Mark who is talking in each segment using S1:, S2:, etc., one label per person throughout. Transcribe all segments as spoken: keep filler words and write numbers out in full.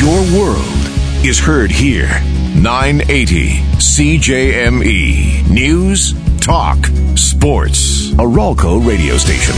S1: Your world is heard here. nine eighty C J M E. News, talk, sports. A Ralco radio station.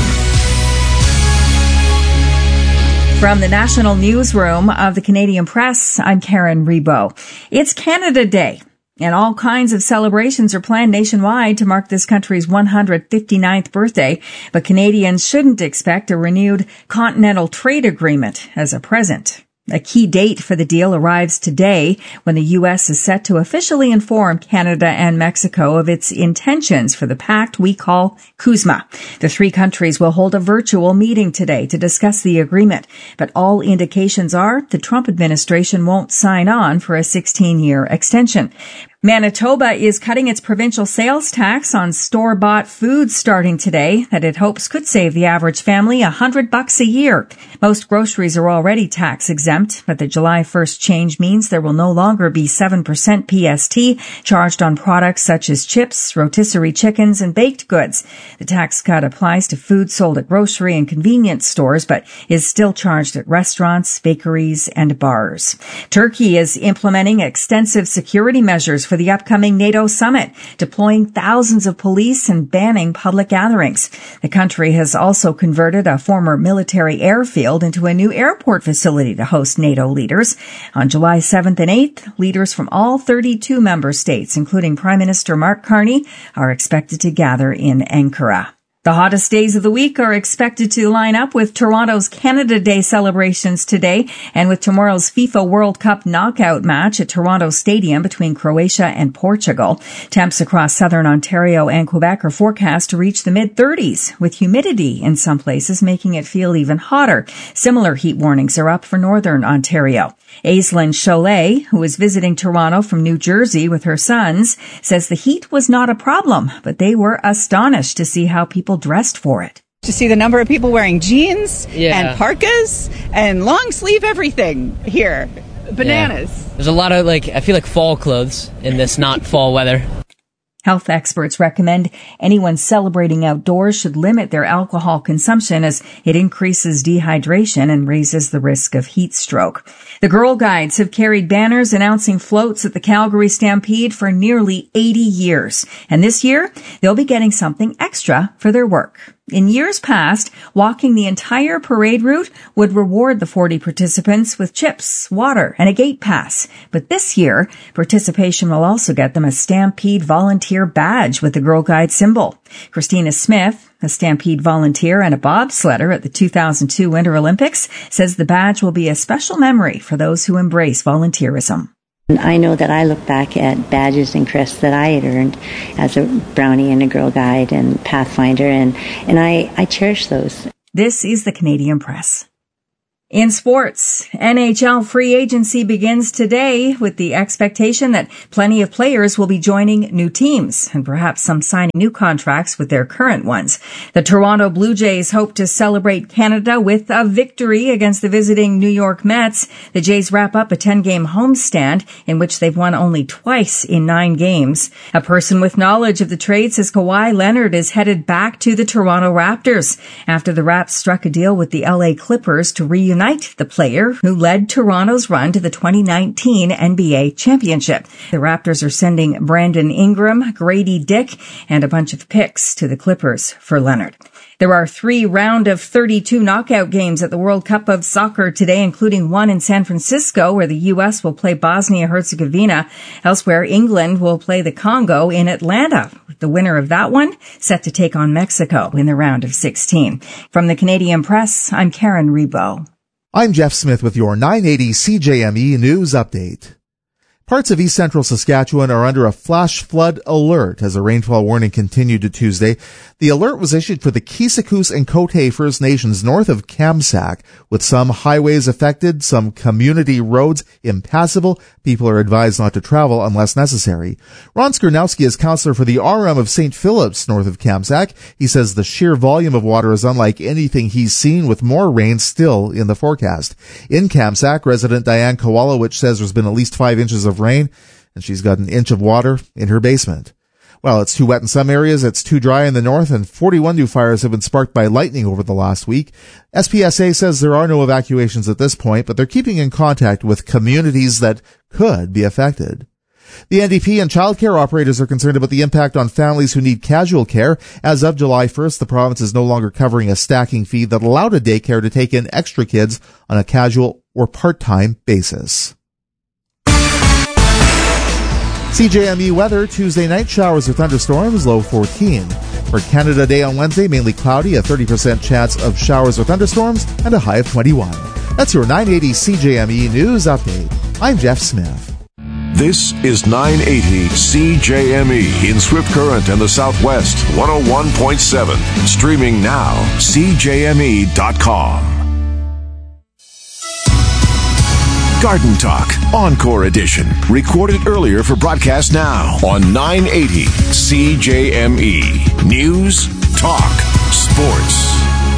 S2: From the National Newsroom of the Canadian Press, I'm Karen Rebo. It's Canada Day, and all kinds of celebrations are planned nationwide to mark this country's one hundred fifty-ninth birthday. But Canadians shouldn't expect a renewed continental trade agreement as a present. A key date for the deal arrives today when the U S is set to officially inform Canada and Mexico of its intentions for the pact we call CUSMA. The three countries will hold a virtual meeting today to discuss the agreement, but all indications are the Trump administration won't sign on for a sixteen-year extension. Manitoba is cutting its provincial sales tax on store-bought foods starting today that it hopes could save the average family a hundred bucks a year. Most groceries are already tax exempt, but the July first change means there will no longer be seven percent P S T charged on products such as chips, rotisserie chickens, and baked goods. The tax cut applies to food sold at grocery and convenience stores, but is still charged at restaurants, bakeries, and bars. Turkey is implementing extensive security measures for the upcoming NATO summit, deploying thousands of police and banning public gatherings. The country has also converted a former military airfield into a new airport facility to host NATO leaders. On July seventh and eighth, leaders from all thirty-two member states, including Prime Minister Mark Carney, are expected to gather in Ankara. The hottest days of the week are expected to line up with Toronto's Canada Day celebrations today and with tomorrow's FIFA World Cup knockout match at Toronto Stadium between Croatia and Portugal. Temps across southern Ontario and Quebec are forecast to reach the mid-thirties, with humidity in some places making it feel even hotter. Similar heat warnings are up for northern Ontario. Aislinn Cholet, who is visiting Toronto from New Jersey with her sons, says the heat was not a problem, but they were astonished to see how people dressed for it.
S3: To see the number of people wearing jeans
S4: yeah.
S3: and parkas and long sleeve everything here. Bananas.
S4: Yeah. There's a lot of, like, I feel like fall clothes in this not fall weather.
S2: Health experts recommend anyone celebrating outdoors should limit their alcohol consumption as it increases dehydration and raises the risk of heat stroke. The Girl Guides have carried banners announcing floats at the Calgary Stampede for nearly eighty years. And this year, they'll be getting something extra for their work. In years past, walking the entire parade route would reward the forty participants with chips, water, and a gate pass. But this year, participation will also get them a Stampede volunteer badge with the Girl Guide symbol. Christina Smith, a Stampede volunteer and a bobsledder at the two thousand two Winter Olympics, says the badge will be a special memory for those who embrace volunteerism.
S5: I know that I look back at badges and crests that I had earned as a Brownie and a Girl Guide and Pathfinder, and, and I, I cherish those.
S2: This is the Canadian Press. In sports, N H L free agency begins today with the expectation that plenty of players will be joining new teams and perhaps some signing new contracts with their current ones. The Toronto Blue Jays hope to celebrate Canada with a victory against the visiting New York Mets. The Jays wrap up a ten-game homestand in which they've won only twice in nine games. A person with knowledge of the trade says Kawhi Leonard is headed back to the Toronto Raptors after the Raps struck a deal with the L A Clippers to reunite the player who led Toronto's run to the twenty nineteen N B A championship. The Raptors are sending Brandon Ingram, Grady Dick, and a bunch of picks to the Clippers for Leonard. There are three round of thirty-two knockout games at the World Cup of Soccer today, including one in San Francisco, where the U S will play Bosnia-Herzegovina. Elsewhere, England will play the Congo in Atlanta, with the winner of that one set to take on Mexico in the round of sixteen. From the Canadian Press, I'm Karen Rebo.
S6: I'm Jeff Smith with your nine eighty C J M E News Update. Parts of east central Saskatchewan are under a flash flood alert as a rainfall warning continued to Tuesday. The alert was issued for the Kisakus and Cote First Nations north of Kamsack, with some highways affected, some community roads impassable. People are advised not to travel unless necessary. Ron Skernowski is counselor for the R M of Saint Philip's north of Kamsack. He says the sheer volume of water is unlike anything he's seen, with more rain still in the forecast. In Kamsack, resident Diane Kowalowicz says there's been at least five inches of rain, and she's got an inch of water in her basement. Well, it's too wet in some areas, it's too dry in the north, and forty-one new fires have been sparked by lightning over the last week. S P S A says there are no evacuations at this point, but they're keeping in contact with communities that could be affected. The N D P and childcare operators are concerned about the impact on families who need casual care. As of July first, the province is no longer covering a stacking fee that allowed a daycare to take in extra kids on a casual or part-time basis. C J M E weather, Tuesday night, showers or thunderstorms, low fourteen. For Canada Day on Wednesday, mainly cloudy, a thirty percent chance of showers or thunderstorms, and a high of twenty-one. That's your nine eighty C J M E News Update. I'm Jeff Smith.
S1: This is nine eighty C J M E in Swift Current and the Southwest, one oh one point seven. Streaming now, C J M E dot com. Garden Talk, Encore Edition. Recorded earlier for broadcast now on nine eighty C J M E. News, talk, sports.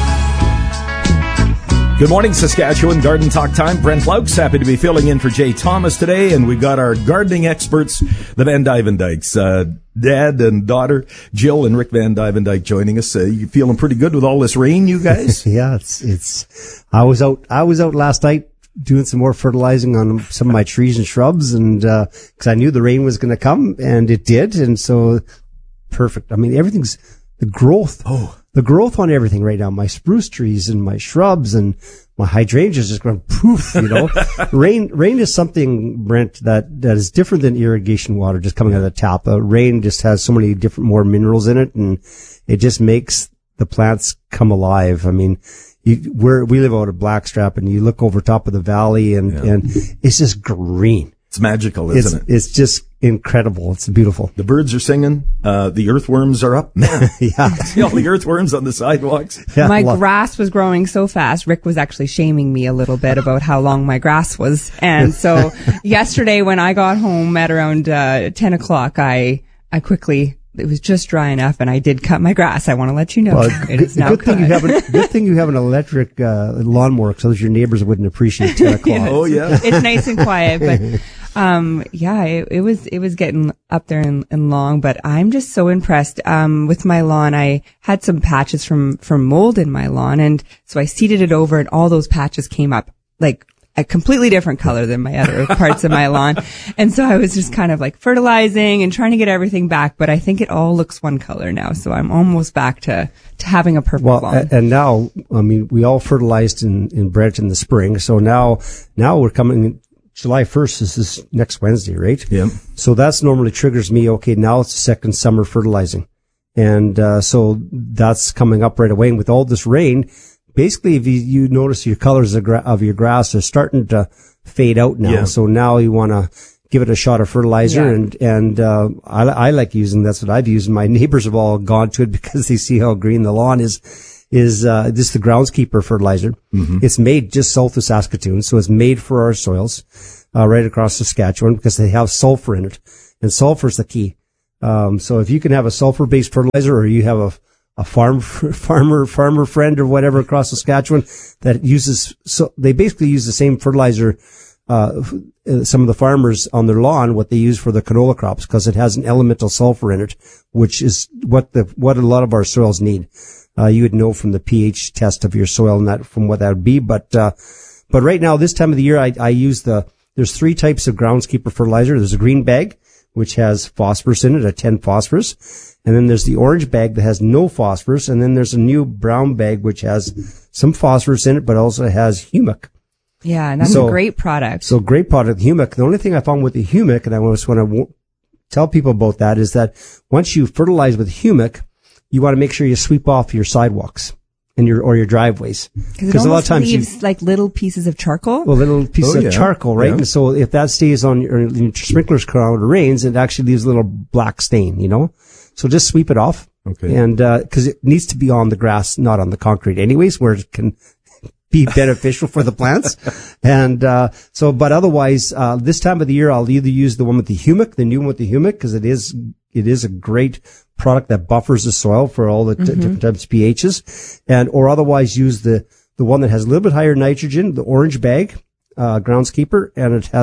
S7: Good morning, Saskatchewan. Garden Talk time. Brent Laux, happy to be filling in for Jay Thomas today, and we got our gardening experts, the Van Duyvendykes, uh, dad and daughter, Jill and Rick Van Duyvendyke, joining us. Uh, you feeling pretty good with all this rain, you guys?
S8: Yeah, it's it's. I was out. I was out last night doing some more fertilizing on some of my trees and shrubs, and because uh, I knew the rain was going to come, and it did, and so perfect. I mean, everything's the growth. Oh. The growth on everything right now, my spruce trees and my shrubs and my hydrangeas just going poof, you know. rain, rain is something, Brent, that, that is different than irrigation water just coming out of the tap. Uh, rain just has so many different more minerals in it, and it just makes the plants come alive. I mean, you, we're, we live out of Blackstrap, and you look over top of the valley, and, yeah. and it's just green.
S7: It's magical, isn't
S8: it's,
S7: it?
S8: It's just incredible. It's beautiful.
S7: The birds are singing. Uh, the earthworms are up. Man,
S8: yeah.
S7: See all the earthworms on the sidewalks?
S3: Yeah, my grass was growing so fast. Rick was actually shaming me a little bit about how long my grass was. And so yesterday when I got home at around uh, ten o'clock, I, I quickly... It was just dry enough, and I did cut my grass. I want to let you know.
S8: Well,
S3: it is now
S8: good
S3: cut.
S8: Thing you have an, good thing you have an electric uh, lawnmower, so your neighbors wouldn't appreciate ten o'clock.
S3: Yes.
S7: Oh yeah,
S3: it's nice and quiet, but um, yeah, it, it was it was getting up there and, and long. But I'm just so impressed um, with my lawn. I had some patches from from mold in my lawn, and so I seeded it over, and all those patches came up like a completely different color than my other parts of my lawn. And so I was just kind of like fertilizing and trying to get everything back, but I think it all looks one color now. So I'm almost back to, to having a perfect
S8: well,
S3: lawn.
S8: And now, I mean, we all fertilized in, in Brent in the spring. So now, now we're coming, July first is this next Wednesday, right?
S7: Yeah.
S8: So that's normally triggers me. Okay. Now it's the second summer fertilizing. And, uh, so that's coming up right away. And with all this rain, basically, if you, you notice your colors of, gra- of your grass are starting to fade out now. Yeah. So now you want to give it a shot of fertilizer. Yeah. And, and, uh, I, I like using, that's what I've used. My neighbors have all gone to it because they see how green the lawn is, is, uh, this is the groundskeeper fertilizer. Mm-hmm. It's made just south of Saskatoon. So it's made for our soils, uh, right across Saskatchewan because they have sulfur in it. And sulfur is the key. Um, so if you can have a sulfur-based fertilizer, or you have a a farm, farmer, farmer friend or whatever across Saskatchewan that uses, so they basically use the same fertilizer, uh, some of the farmers on their lawn, what they use for the canola crops, because it has an elemental sulfur in it, which is what the, what a lot of our soils need. Uh, you would know from the pH test of your soil and that, from what that would be. But, uh, but right now, this time of the year, I, I use the, there's three types of groundskeeper fertilizer. There's a green bag, which has phosphorus in it, a ten phosphorus. And then there's the orange bag that has no phosphorus. And then there's a new brown bag, which has some phosphorus in it, but also has humic.
S3: Yeah, and that's
S8: so,
S3: a great product.
S8: So great product, humic. The only thing I found with the humic, and I just want to w- tell people about that, is that once you fertilize with humic, you want to make sure you sweep off your sidewalks and your, or your driveways.
S3: Because a lot of times leaves you, like little pieces of charcoal.
S8: Well, little pieces
S7: oh,
S8: of
S7: yeah.
S8: charcoal, right?
S7: Yeah.
S8: And so if that stays on your, your sprinklers crowd or rains, it actually leaves a little black stain, you know? So just sweep it off.
S7: Okay.
S8: And, uh, cause it needs to be on the grass, not on the concrete anyways, where it can be beneficial for the plants. And, uh, so, but otherwise, uh, this time of the year, I'll either use the one with the humic, the new one with the humic, cause it is, it is a great product that buffers the soil for all the t- mm-hmm. different types of pHs. And, or otherwise use the, the one that has a little bit higher nitrogen, the orange bag, uh, groundskeeper, and it has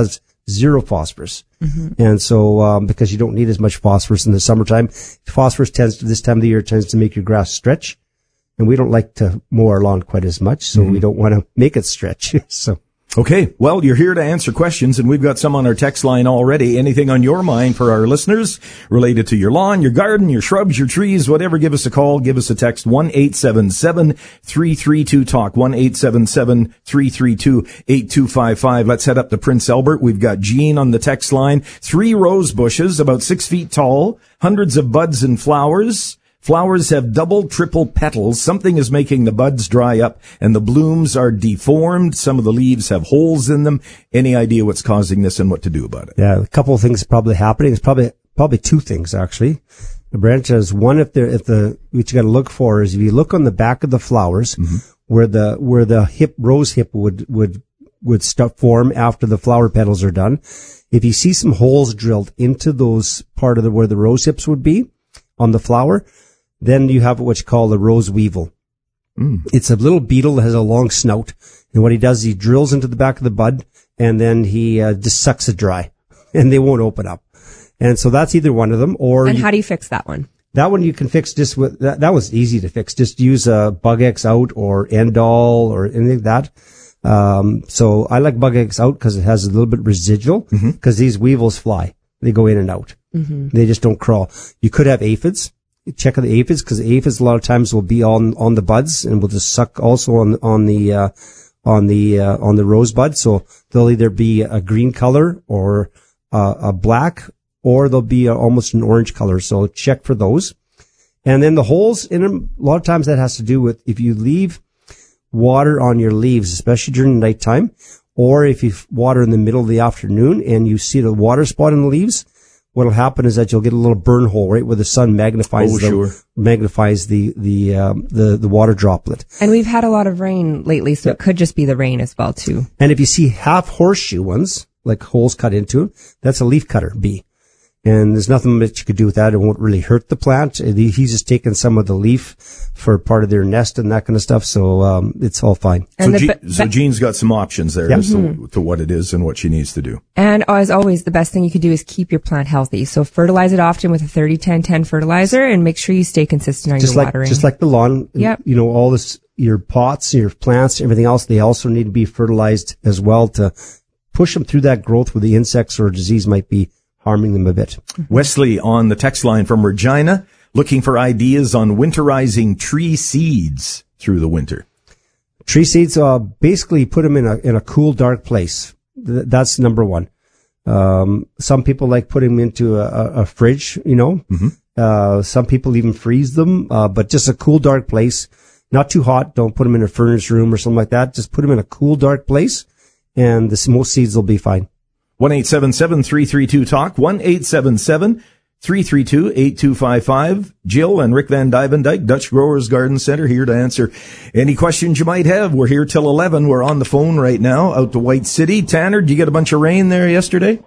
S8: zero phosphorus.
S3: Mm-hmm.
S8: And so, um, because you don't need as much phosphorus in the summertime, phosphorus tends to, this time of the year, tends to make your grass stretch. And we don't like to mow our lawn quite as much, so mm-hmm. we don't want to make it stretch. So.
S7: Okay. Well, you're here to answer questions, and we've got some on our text line already. Anything on your mind for our listeners related to your lawn, your garden, your shrubs, your trees, whatever, give us a call. Give us a text, one eight seven seven, three three two, talk, one eight seven seven, three three two, eight two five five. Let's head up to Prince Albert. We've got Jean on the text line. Three rose bushes, about six feet tall, hundreds of buds and flowers. Flowers have double, triple petals. Something is making the buds dry up, and the blooms are deformed. Some of the leaves have holes in them. Any idea what's causing this and what to do about it?
S8: Yeah, a couple of things probably happening. It's probably probably two things actually. The branches. One, if they're if the what you got to look for is if you look on the back of the flowers, mm-hmm. where the where the hip rose hip would would would start form after the flower petals are done. If you see some holes drilled into those part of the where the rose hips would be on the flower, then you have what you call the rose weevil. Mm. It's a little beetle that has a long snout. And what he does, he drills into the back of the bud, and then he uh, just sucks it dry. And they won't open up. And so that's either one of them, or...
S3: And
S8: you,
S3: how do you fix that one?
S8: That one you can fix just with... That, that was easy to fix. Just use a Bug X Out or Endol or anything like that. Um, so I like Bug X Out because it has a little bit residual, because mm-hmm. these weevils fly. They go in and out. Mm-hmm. They just don't crawl. You could have aphids. Check on the aphids, because the aphids a lot of times will be on on the buds and will just suck also on on the uh, on the uh, on the rosebud. So they'll either be a green color or uh, a black, or they'll be a, almost an orange color. So check for those. And then the holes in them, a lot of times that has to do with if you leave water on your leaves, especially during the nighttime, or if you water in the middle of the afternoon and you see the water spot in the leaves. What'll happen is that you'll get a little burn hole right where the sun magnifies
S7: oh,
S8: the,
S7: sure.
S8: magnifies the the, um, the the water droplet.
S3: And we've had a lot of rain lately, so it could just be the rain as well too.
S8: And if you see half horseshoe ones, like holes cut into it, that's a leaf cutter bee. And there's nothing that you could do with that. It won't really hurt the plant. He's just taking some of the leaf for part of their nest and that kind of stuff. So, um, it's all fine.
S7: So,
S3: the,
S7: G-
S3: be-
S7: so Jean's got some options there
S8: yeah.
S7: as
S3: mm-hmm.
S7: to, to what it is and what she needs to do.
S3: And as always, the best thing you can do is keep your plant healthy. So fertilize it often with a thirty ten ten fertilizer, and make sure you stay consistent on
S8: just
S3: your
S8: like,
S3: watering.
S8: Just like the lawn.
S3: Yep.
S8: You know, all this, your pots, your plants, everything else, they also need to be fertilized as well to push them through that growth where the insects or disease might be harming them a bit.
S7: Wesley on the text line from Regina, looking for ideas on winterizing tree seeds through the winter.
S8: Tree seeds, uh, basically put them in a, in a cool, dark place. Th- that's number one. Um, some people like putting them into a, a, a fridge, you know. Mm-hmm. Uh, some people even freeze them, uh, but just a cool, dark place. Not too hot. Don't put them in a furnace room or something like that. Just put them in a cool, dark place, and the most seeds will be fine.
S7: one eight seven seven, three three two, talk, one eight seven seven, three three two, eight two five five. Jill and Rick Van Dyke, Dutch Growers Garden Center, here to answer any questions you might have. We're here till eleven. We're on the phone right now out to White City. Tanner, did you get a bunch of rain there yesterday?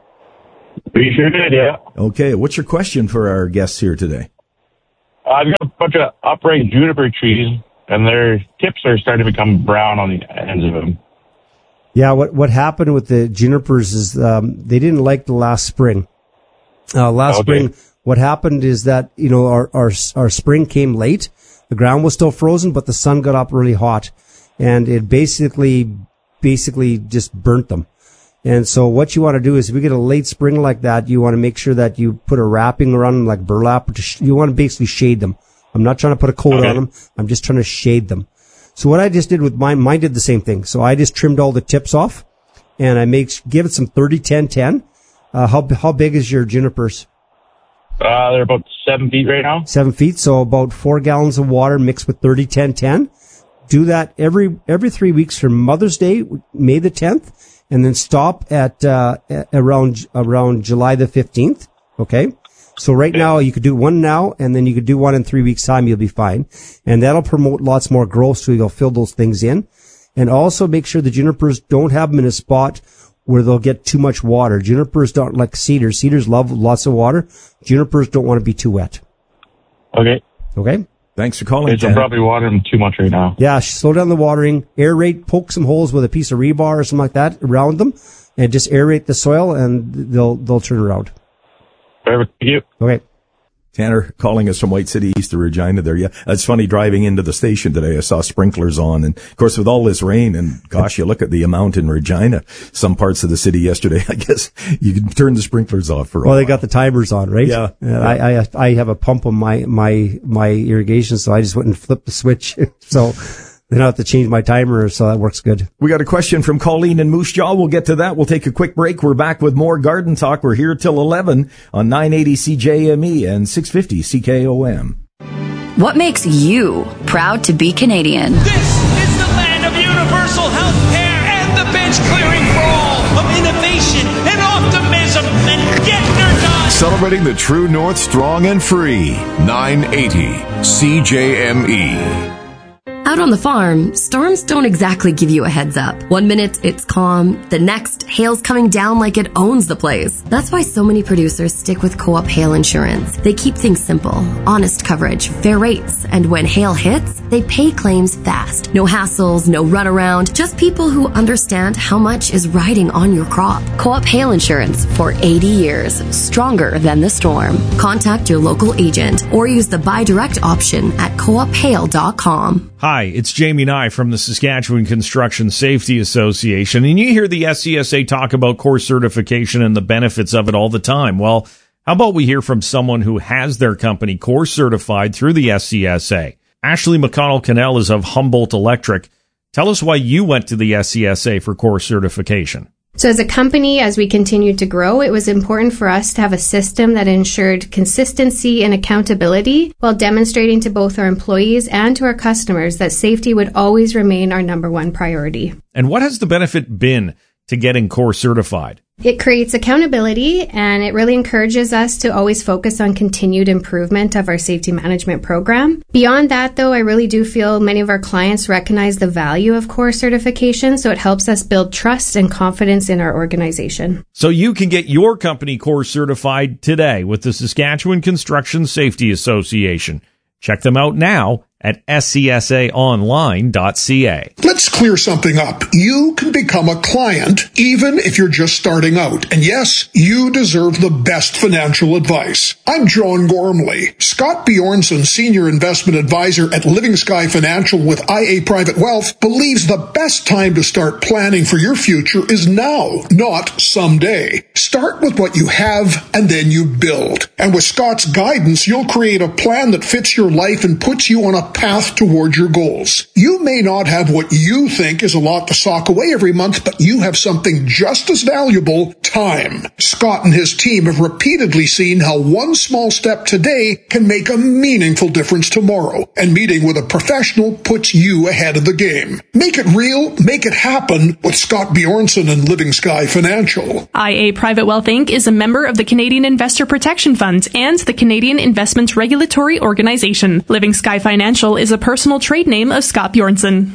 S9: We sure did, yeah.
S7: Okay, what's your question for our guests here today?
S9: I've got a bunch of upright juniper trees, and their tips are starting to become brown on the ends of them.
S8: Yeah, what what happened with the junipers is um, they didn't like the last spring. Uh, last
S9: okay.
S8: spring, what happened is that, you know, our, our our spring came late. The ground was still frozen, but the sun got up really hot, and it basically basically just burnt them. And so what you want to do is if you get a late spring like that, you want to make sure that you put a wrapping around them like burlap. You want to basically shade them. I'm not trying to put a coat
S9: okay.
S8: on them. I'm just trying to shade them. So what I just did with mine, mine did the same thing. So I just trimmed all the tips off, and I make give it some thirty ten ten. Uh, how how big is your junipers?
S9: Uh, they're about seven feet right now.
S8: Seven feet, so about four gallons of water mixed with thirty ten ten. Do that every every three weeks for Mother's Day, May the tenth, and then stop at uh, around around July the fifteenth. Okay. So right now you could do one now, and then you could do one in three weeks' time. You'll be fine, and that'll promote lots more growth. So you'll fill those things in, and also make sure the junipers don't have them in a spot where they'll get too much water. Junipers don't like cedars. Cedars love lots of water. Junipers don't want to be too wet.
S9: Okay.
S8: Okay.
S7: Thanks for calling.
S9: I'm probably watering them too much right now.
S8: Yeah, slow down the watering. Aerate. Poke some holes with a piece of rebar or something like that around them, and just aerate the soil, and they'll they'll turn around.
S9: Perfect. Thank you.
S8: Okay.
S7: Tanner calling us from White City, east of Regina there. Yeah, it's funny driving into the station today. I saw sprinklers on. And of course, with all this rain and gosh, you look at the amount in Regina, some parts of the city yesterday, I guess you can turn the sprinklers off for a
S8: Well,
S7: while.
S8: they got the timers on, right?
S7: Yeah.
S8: Uh, I, I, I have a pump on my, my, my irrigation, so I just went and flipped the switch. So then I have to change my timer, so that works good.
S7: We got a question from Colleen in Moose Jaw. We'll get to that. We'll take a quick break. We're back with more Garden Talk. We're here till eleven on nine eighty C J M E and six fifty C K O M.
S10: What makes you proud to be Canadian?
S11: This is the land of universal health care and the bench clearing for all, of innovation and optimism, and get her done.
S1: Celebrating the true North strong and free. nine eighty C J M E.
S10: Out on the farm, storms don't exactly give you a heads up. One minute it's calm, the next hail's coming down like it owns the place. That's why so many producers stick with Co-op Hail Insurance. They keep things simple, honest coverage, fair rates, and when hail hits, they pay claims fast. No hassles, no runaround, just people who understand how much is riding on your crop. Co-op Hail Insurance for eighty years, stronger than the storm. Contact your local agent or use the buy direct option at co op hail dot com.
S12: Hi, it's Jamie Nye from the Saskatchewan Construction Safety Association, and you hear the S C S A talk about course certification and the benefits of it all the time. Well, how about we hear from someone who has their company course certified through the S C S A? Ashley McConnell-Cannell is of Humboldt Electric. Tell us why you went to the S C S A for course certification.
S13: So as a company, as we continued to grow, it was important for us to have a system that ensured consistency and accountability while demonstrating to both our employees and to our customers that safety would always remain our number one priority.
S12: And what has the benefit been to getting core certified?
S13: It creates accountability, and it really encourages us to always focus on continued improvement of our safety management program. Beyond that, though, I really do feel many of our clients recognize the value of core certification, so it helps us build trust and confidence in our organization.
S12: So you can get your company core certified today with the Saskatchewan Construction Safety Association. Check them out now at S C S A online dot C A.
S14: Let's clear something up. You can become a client even if you're just starting out. And yes, you deserve the best financial advice. I'm John Gormley. Scott Bjornson, Senior Investment Advisor at Living Sky Financial with I A Private Wealth, believes the best time to start planning for your future is now, not someday. Start with what you have and then you build. And with Scott's guidance, you'll create a plan that fits your life and puts you on a path towards your goals. You may not have what you think is a lot to sock away every month, but you have something just as valuable, time. Scott and his team have repeatedly seen how one small step today can make a meaningful difference tomorrow, and meeting with a professional puts you ahead of the game. Make it real, make it happen with Scott Bjornson and Living Sky Financial.
S15: I A Private Wealth Incorporated is a member of the Canadian Investor Protection Fund and the Canadian Investments Regulatory Organization. Living Sky Financial is a personal trade name of Scott Bjornson.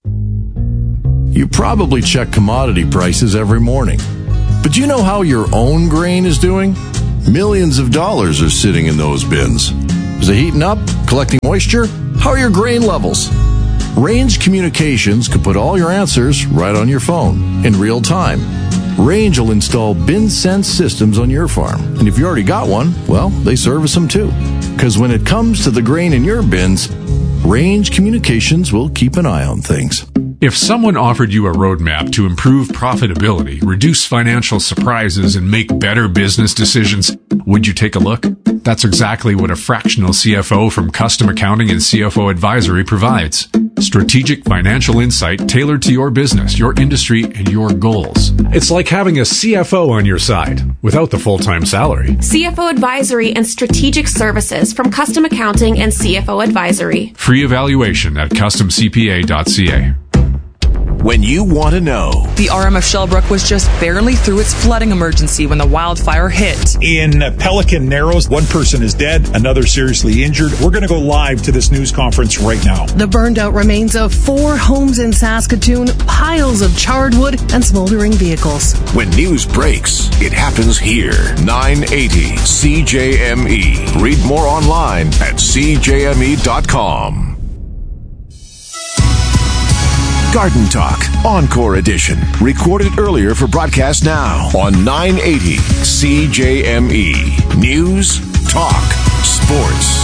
S1: You probably check commodity prices every morning. But do you know how your own grain is doing? Millions of dollars are sitting in those bins. Is it heating up? Collecting moisture? How are your grain levels? Range Communications can put all your answers right on your phone in real time. Range will install bin sense systems on your farm. And if you already got one, well, they service them too. Because when it comes to the grain in your bins, Range Communications will keep an eye on things.
S16: If someone offered you a roadmap to improve profitability, reduce financial surprises, and make better business decisions, would you take a look? That's exactly what a fractional C F O from Custom Accounting and C F O Advisory provides. Strategic financial insight tailored to your business, your industry, and your goals. It's like having a C F O on your side without the full-time salary.
S17: C F O Advisory and Strategic Services from Custom Accounting and C F O Advisory.
S16: Free evaluation at custom c p a dot c a.
S1: When you want to know.
S18: The R M F Shellbrook was just barely through its flooding emergency when the wildfire hit.
S19: In Pelican Narrows, one person is dead, another seriously injured. We're going to go live to this news conference right now.
S20: The burned out remains of four homes in Saskatoon, piles of charred wood, and smoldering vehicles.
S1: When news breaks, it happens here. nine eighty C J M E. Read more online at c j m e dot com. Garden Talk, Encore Edition. Recorded earlier for broadcast now on nine eighty C J M E. News, Talk, Sports.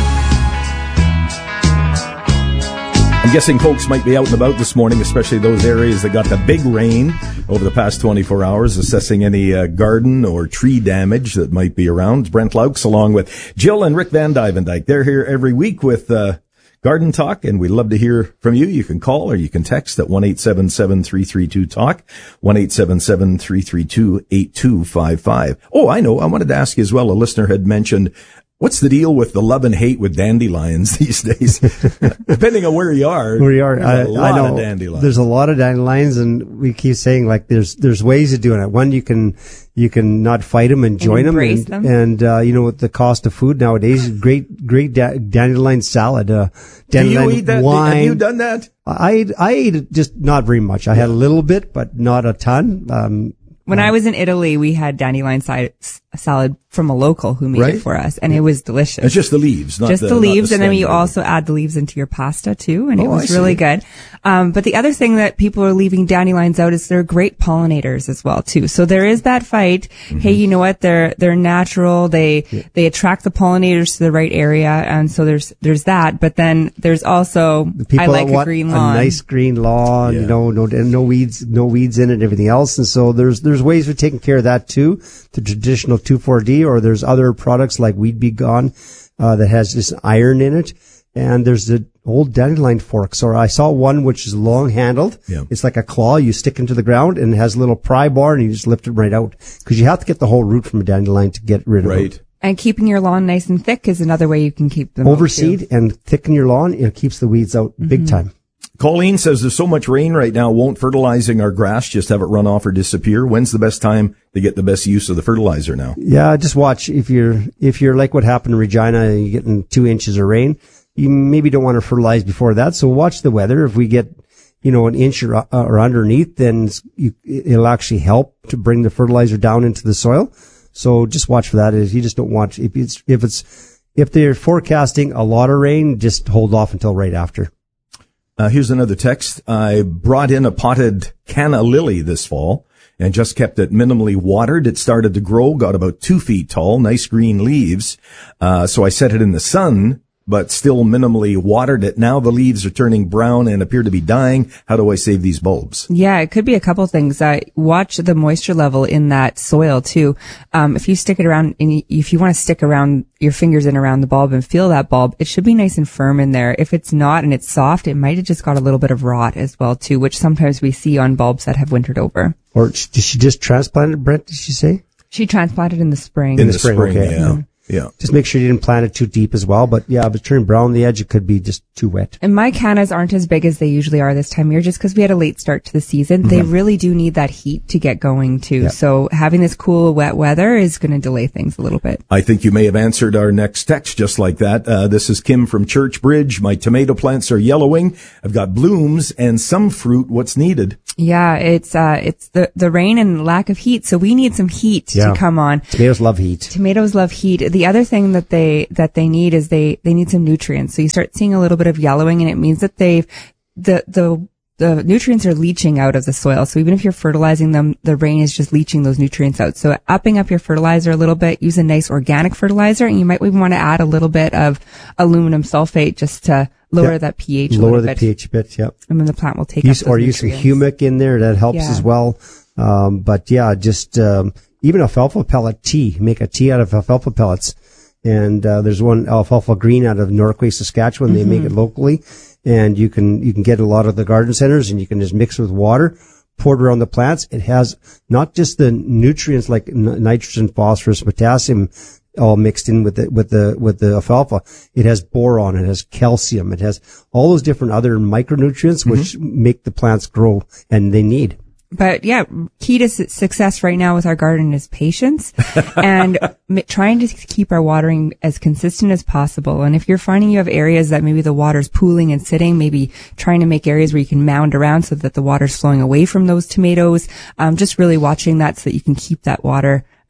S7: I'm guessing folks might be out and about this morning, especially those areas that got the big rain over the past twenty-four hours, assessing any uh, garden or tree damage that might be around. Brent Laux along with Jill and Rick Van Dyke. They're here every week with uh, Garden Talk, and we'd love to hear from you. You can call or you can text at one eight seven seven, three three two, talk, one eight seven seven, three three two, eight two five five. Oh, I know. I wanted to ask you as well. A listener had mentioned, what's the deal with the love and hate with dandelions these days? Depending on where you are.
S8: Where you are.
S7: There's
S8: I,
S7: a lot
S8: I know
S7: of dandelions.
S8: There's a lot of dandelions, and we keep saying, like, there's, there's ways of doing it. One, you can, you can not fight them and join
S3: and
S8: them. And,
S3: them.
S8: and, uh, you know, with the cost of food nowadays, great, great da- dandelion salad, uh, dandelion
S7: Do you eat that?
S8: wine.
S7: Have you done that?
S8: I, I ate it, just not very much. I had a little bit, but not a ton. Um,
S3: When I was in Italy, we had dandelion si- salad from a local who made
S7: Right.
S3: it for us, and it was delicious.
S7: It's just the leaves, not
S3: just
S7: the,
S3: the
S7: not
S3: leaves,
S7: the
S3: and then
S7: stem
S3: you
S7: or
S3: also add the leaves into your pasta too, and it
S7: Oh, I
S3: was really
S7: see.
S3: good. Um, but the other thing that people are leaving dandelions out is they're great pollinators as well too. So there is that fight.
S7: Mm-hmm.
S3: Hey, you know what? They're they're natural. They they attract the pollinators to the right area, and so there's there's that. But then there's also
S8: The people
S3: I like
S8: that
S3: a
S8: want
S3: green lawn.
S8: a nice green lawn,
S7: Yeah.
S8: you know, no, and no weeds, no weeds in it, and everything else. And so there's, there's ways of taking care of that too. The traditional two four D, or there's other products like Weed Be Gone, uh, that has this iron in it. And there's the old dandelion forks, or I saw one which is long handled.
S7: Yeah.
S8: It's like a claw you stick into the ground, and it has a little pry bar, and you just lift it right out. Cause you have to get the whole root from a dandelion to get rid of
S7: Right.
S8: it.
S3: And keeping your lawn nice and thick is another way you can keep them out, too.
S8: Overseed and thicken your lawn, it keeps the weeds out big time.
S7: Colleen says there's so much rain right now, won't fertilizing our grass just have it run off or disappear? When's the best time to get the best use of the fertilizer now?
S8: Yeah, just watch. If you're, if you're like what happened in Regina, and you're getting two inches of rain, you maybe don't want to fertilize before that. So watch the weather. If we get, you know, an inch or, uh, or underneath, then it's- you, it'll actually help to bring the fertilizer down into the soil. So just watch for that. If you just don't want, if it's, if it's, if they're forecasting a lot of rain, just hold off until right after.
S7: Uh, here's another text. I brought in a potted canna lily this fall and just kept it minimally watered. It started to grow, got about two feet tall, nice green leaves. Uh, so I set it in the sun, but still minimally watered it. Now the leaves are turning brown and appear to be dying. How do I save these bulbs?
S3: Yeah, it could be a couple things. Uh, watch the moisture level in that soil too. Um, if you stick it around, and y- if you want to stick around your fingers in around the bulb and feel that bulb, it should be nice and firm in there. If it's not and it's soft, it might have just got a little bit of rot as well too, which sometimes we see on bulbs that have wintered over.
S8: Or did she just transplant it, Brent? Did she say?
S3: She transplanted in the spring.
S7: In the spring,
S8: okay.
S7: yeah. Yeah.
S8: Just make sure you didn't plant it too deep as well. But yeah, if it's turning brown on the edge, it could be just too wet.
S3: And my cannas aren't as big as they usually are this time of year just because we had a late start to the season. They really do need that heat to get going too.
S8: Yeah.
S3: So having this cool, wet weather is going to delay things a little bit.
S7: I think you may have answered our next text just like that. Uh, this is Kim from Church Bridge. My tomato plants are yellowing. I've got blooms and some fruit. What's needed?
S3: Yeah, it's, uh, it's the, the rain and lack of heat. So we need some heat
S8: Yeah.
S3: to come on.
S8: Tomatoes love heat.
S3: Tomatoes love heat. The other thing that they, that they need is they, they need some nutrients. So you start seeing a little bit of yellowing, and it means that they've, the, the, the nutrients are leaching out of the soil. So even if you're fertilizing them, the rain is just leaching those nutrients out. So upping up your fertilizer a little bit, use a nice organic fertilizer, and you might even want to add a little bit of aluminum sulfate just to lower
S8: Yeah.
S3: that pH a
S8: Lower
S3: little
S8: the
S3: bit.
S8: pH a bit, yeah.
S3: And then the plant will take
S8: Use,
S3: up those
S8: or use some
S3: nutrients.
S8: humic in there. That helps
S3: Yeah.
S8: as well. Um, but yeah, just, um, even alfalfa pellet tea. Make a tea out of alfalfa pellets. And, uh, there's one alfalfa green out of Norquay, Saskatchewan. They make it locally. And you can, you can get a lot of the garden centers, and you can just mix it with water, pour it around the plants. It has not just the nutrients like n- nitrogen, phosphorus, potassium, all mixed in with the, with the, with the alfalfa. It has boron, it has calcium, it has all those different other micronutrients which make the plants grow, and they need.
S3: But yeah, key to su- success right now with our garden is patience and m- trying to keep our watering as consistent as possible. And if you're finding you have areas that maybe the water's pooling and sitting, maybe trying to make areas where you can mound around so that the water's flowing away from those tomatoes. Um, just really watching that so that you can keep that water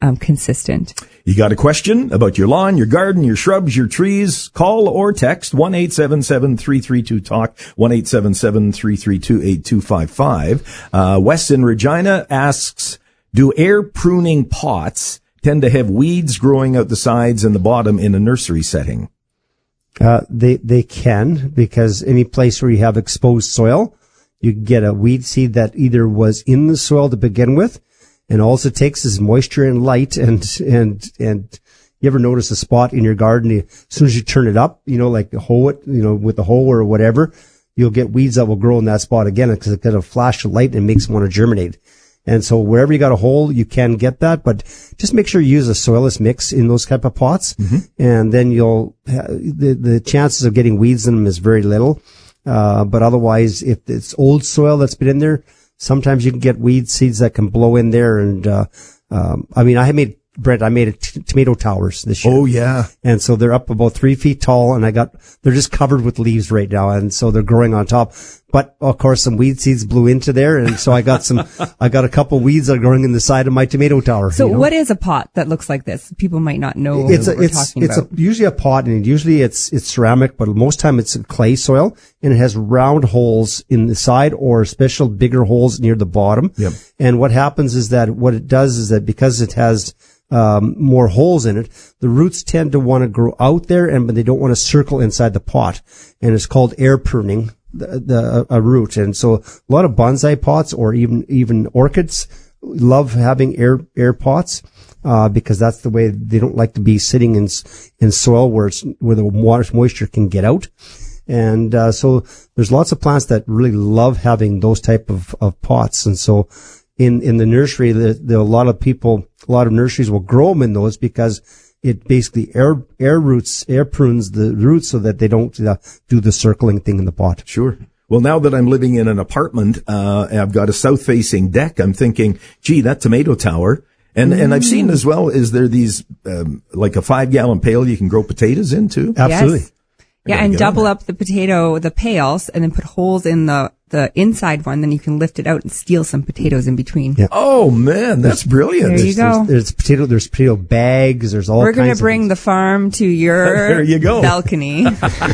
S3: um, consistent.
S7: You got a question about your lawn, your garden, your shrubs, your trees? Call or text one eight seven seven, three three two, talk, one eight seven seven, three three two, eight two five five. Uh, Wes in Regina asks, do air pruning pots tend to have weeds growing out the sides and the bottom in a nursery setting?
S8: Uh, they, they can, because any place where you have exposed soil, you get a weed seed that either was in the soil to begin with, and all it takes is moisture and light. And, and, and you ever notice a spot in your garden, you, as soon as you turn it up, you know, like hoe it, you know, with a hoe or whatever, you'll get weeds that will grow in that spot again because it got a flash of light and makes them want to germinate. And so wherever you got a hole, you can get that, but just make sure you use a soilless mix in those type of pots. Mm-hmm. And then you'll, the, the chances of getting weeds in them is very little. Uh, but otherwise, if it's old soil that's been in there, sometimes you can get weed seeds that can blow in there. And, uh, um, I mean, I made, Brent, I made a t- tomato towers this year.
S7: Oh, yeah.
S8: And so they're up about three feet tall, and I got, they're just covered with leaves right now. And so they're growing on top. But of course, some weed seeds blew into there. And so I got some, I got a couple weeds that are growing in the side of my tomato tower.
S3: So
S8: you know?
S3: What is a pot that looks like this? People might not know
S8: It's
S3: what
S8: a,
S3: we're
S8: it's,
S3: talking
S8: it's
S3: about.
S8: a, usually a pot, and usually it's, it's ceramic, but most time it's clay soil, and it has round holes in the side or special bigger holes near the bottom.
S7: Yep.
S8: And what happens is that what it does is that because it has, um, more holes in it, the roots tend to want to grow out there, and but they don't want to circle inside the pot. And it's called air pruning, the, the, a root. And so a lot of bonsai pots or even, even orchids love having air, air pots, uh, because that's the way they don't like to be sitting in, in soil where it's, where the water moisture can get out. And, uh, so there's lots of plants that really love having those type of, of pots. And so in, in the nursery, the, the, a lot of people, a lot of nurseries will grow them in those because it basically air, air roots, air prunes the roots so that they don't uh, do the circling thing in the pot.
S7: Sure. Well, now that I'm living in an apartment, uh, I've got a south-facing deck, I'm thinking, gee, that tomato tower. And, mm. and I've seen as well, is there these, um, like a five gallon pail you can grow potatoes into?
S8: Absolutely.
S3: Yes. Yeah, and double up the potato, the pails, and then put holes in the, the inside one. Then you can lift it out and steal some potatoes in between.
S8: Yeah.
S7: Oh man, that's brilliant.
S3: There you go.
S8: There's, there's potato, there's potato bags. There's all
S3: We're
S8: kinds
S3: going to bring
S8: of
S3: the farm to your
S7: there you go.
S3: balcony.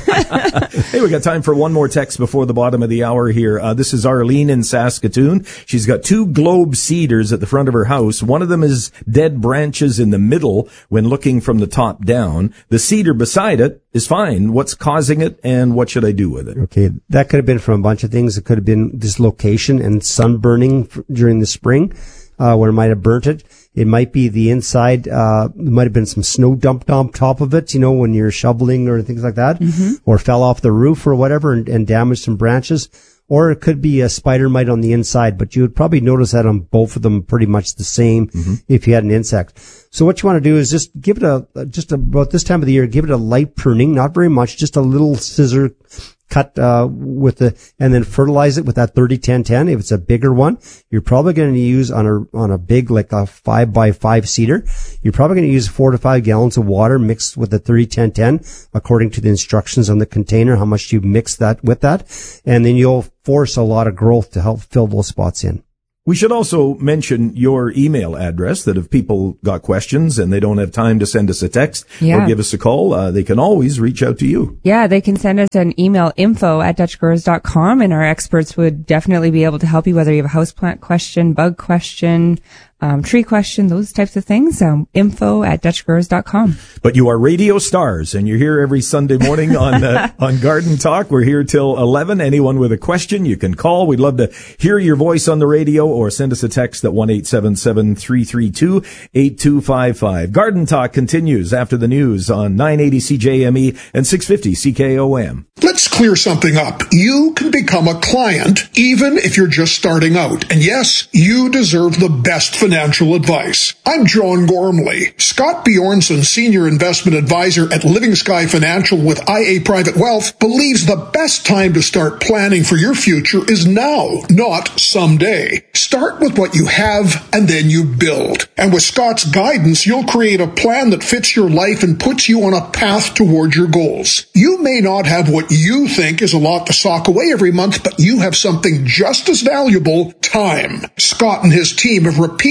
S7: Hey, we got time for one more text before the bottom of the hour here. Uh, this is Arlene in Saskatoon. She's got two globe cedars at the front of her house. One of them is dead branches in the middle when looking from the top down. The cedar beside it is fine. What's causing it, and what should I do with it?
S8: Okay, that could have been from a bunch of things. It could have been dislocation and sunburning f- during the spring, uh, where it might have burnt it. It might be the inside, uh, there might have been some snow dumped on top of it, you know, when you're shoveling or things like that, mm-hmm. or fell off the roof or whatever and, and damaged some branches. Or it could be a spider mite on the inside, but you would probably notice that on both of them pretty much the same mm-hmm. if you had an insect. So what you want to do is just give it a, just about this time of the year, give it a light pruning, not very much, just a little scissor cut, uh, with the, and then fertilize it with that thirty ten ten. If it's a bigger one, you're probably going to use on a, on a big, like a five by five cedar, you're probably going to use four to five gallons of water mixed with the thirty ten ten, according to the instructions on the container, how much you mix that with that. And then you'll force a lot of growth to help fill those spots in.
S7: We should also mention your email address, that if people got questions and they don't have time to send us a text
S3: yeah.
S7: or give us a call, uh, they can always reach out to you.
S3: Yeah, they can send us an email, info at dutch growers dot com, and our experts would definitely be able to help you, whether you have a houseplant question, bug question, um, tree question, those types of things. Um, info at dutch growers dot com.
S7: But you are radio stars, and you're here every Sunday morning on uh, on Garden Talk. We're here till eleven. Anyone with a question, you can call. We'd love to hear your voice on the radio, or send us a text at one eight seven seven, three three two, eight two five five. Garden Talk continues after the news on nine eighty C J M E and six fifty C K O M.
S14: Let's clear something up. You can become a client even if you're just starting out. And yes, you deserve the best financial advice. I'm John Gormley. Scott Bjornson, Senior Investment Advisor at Living Sky Financial with I A Private Wealth, believes the best time to start planning for your future is now, not someday. Start with what you have and then you build. And with Scott's guidance, you'll create a plan that fits your life and puts you on a path towards your goals. You may not have what you think is a lot to sock away every month, but you have something just as valuable, time. Scott and his team have repeatedly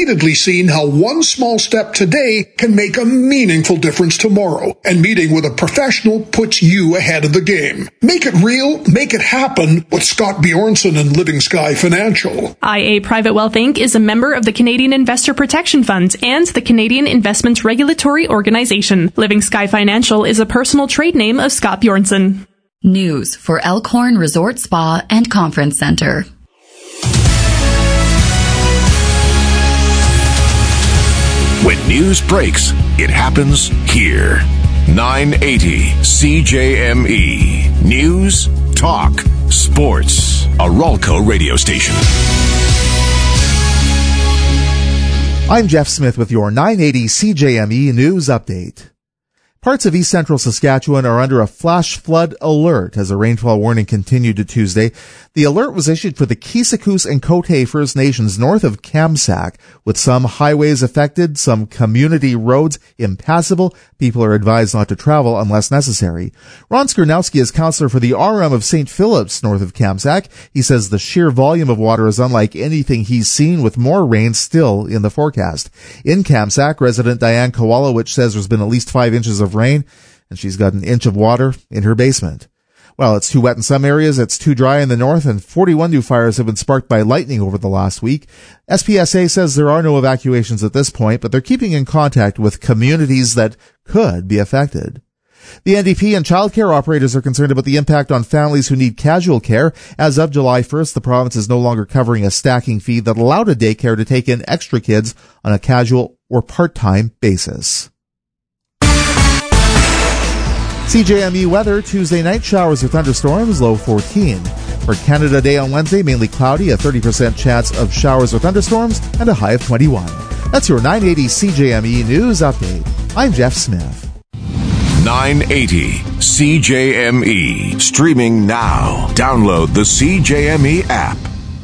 S14: repeatedly seen how one small step today can make a meaningful difference tomorrow, and meeting with a professional puts you ahead of the game. Make it real, make it happen with Scott Bjornson and Living Sky Financial.
S15: I A Private Wealth Incorporated is a member of the Canadian Investor Protection Fund and the Canadian Investments Regulatory Organization. Living Sky Financial is a personal trade name of Scott Bjornson.
S21: News for Elkhorn Resort Spa and Conference Center.
S1: When news breaks, it happens here. nine eighty C J M E. News, talk, sports. A Ralco radio station.
S6: I'm Jeff Smith with your nine eighty C J M E News Update. Parts of east central Saskatchewan are under a flash flood alert as a rainfall warning continued to Tuesday. The alert was issued for the Kisakus and Cote First Nations north of Kamsack, with some highways affected, some community roads impassable. People are advised not to travel unless necessary. Ron Skernowski is counselor for the R M of Saint Philip's north of Kamsack. He says the sheer volume of water is unlike anything he's seen, with more rain still in the forecast. In Kamsack, resident Diane Kowalowicz says there's been at least five inches of rain, and she's got an inch of water in her basement. Well, it's too wet in some areas, it's too dry in the north, and forty-one new fires have been sparked by lightning over the last week. S P S A says there are no evacuations at this point, but they're keeping in contact with communities that could be affected. The N D P and childcare operators are concerned about the impact on families who need casual care. As of July first, the province is no longer covering a stacking fee that allowed a daycare to take in extra kids on a casual or part-time basis. C J M E weather, Tuesday night, showers or thunderstorms, low fourteen. For Canada Day on Wednesday, mainly cloudy, a thirty percent chance of showers or thunderstorms, and a high of twenty-one. That's your nine eighty C J M E News Update. I'm Jeff Smith.
S1: nine eighty C J M E. Streaming now. Download the C J M E app.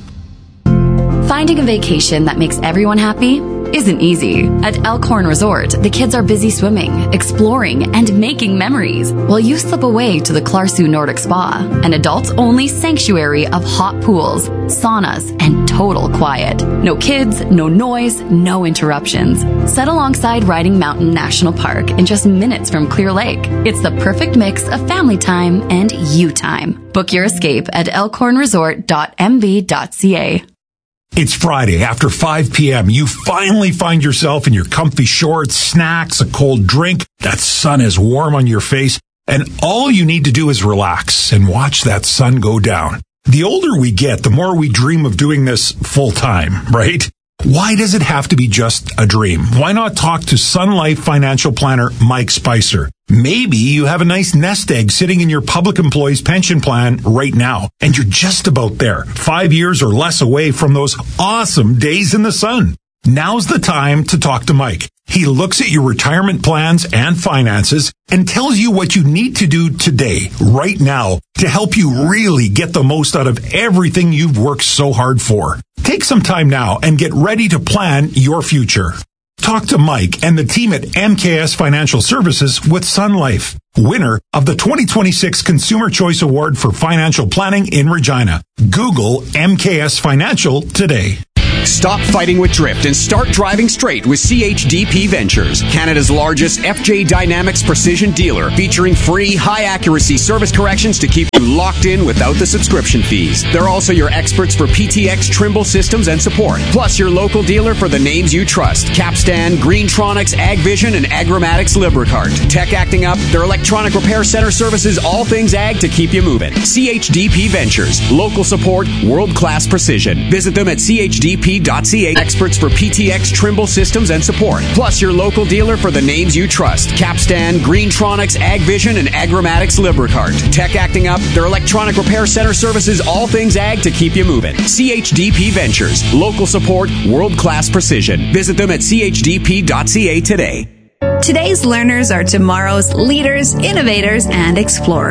S21: Finding a vacation that makes everyone happy isn't easy. At Elkhorn Resort, the kids are busy swimming, exploring, and making memories, while you slip away to the Clarsu Nordic Spa, an adults-only sanctuary of hot pools, saunas, and total quiet. No kids, no noise, no interruptions. Set alongside Riding Mountain National Park in just minutes from Clear Lake. It's the perfect mix of family time and you time. Book your escape at elkhorn resort dot m b dot c a.
S19: It's Friday. After five p.m., you finally find yourself in your comfy shorts, snacks, a cold drink. That sun is warm on your face, and all you need to do is relax and watch that sun go down. The older we get, the more we dream of doing this full time, right? Why does it have to be just a dream? Why not talk to Sun Life financial planner Mike Spicer? Maybe you have a nice nest egg sitting in your public employee's pension plan right now, and you're just about there, five years or less away from those awesome days in the sun. Now's the time to talk to Mike. He looks at your retirement plans and finances and tells you what you need to do today, right now, to help you really get the most out of everything you've worked so hard for. Take some time now and get ready to plan your future. Talk to Mike and the team at M K S Financial Services with Sun Life, winner of the twenty twenty-six Consumer Choice Award for Financial Planning in Regina. Google M K S Financial today.
S22: Stop fighting with drift and start driving straight with C H D P Ventures, Canada's largest F J Dynamics precision dealer, featuring free, high-accuracy service corrections to keep you locked in without the subscription fees. They're also your experts for P T X Trimble systems and support, plus your local dealer for the names you trust: Capstan, Greentronics, AgVision, and Agramatics Libricart. Tech acting up, their electronic repair center services all things ag to keep you moving. C H D P Ventures, local support, world-class precision. Visit them at C H D P dot C A. Experts for P T X Trimble systems and support, plus your local dealer for the names you trust: Capstan, Greentronics, AgVision, and Agramatics Libricart. Tech acting up, their electronic repair center services all things ag to keep you moving. C H D P Ventures, local support, world-class precision. Visit them at C H D P dot C A today.
S23: Today's learners are tomorrow's leaders, innovators, and explorers.